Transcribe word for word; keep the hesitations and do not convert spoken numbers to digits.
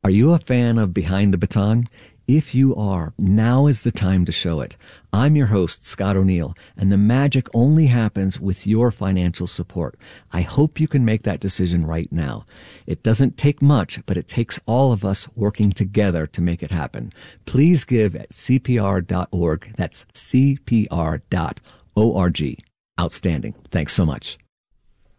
Are you a fan of Behind the Baton? If you are, now is the time to show it. I'm your host, Scott O'Neill, and the magic only happens with your financial support. I hope you can make that decision right now. It doesn't take much, but it takes all of us working together to make it happen. Please give at C P R dot org. That's C P R dot org. Outstanding. Thanks so much.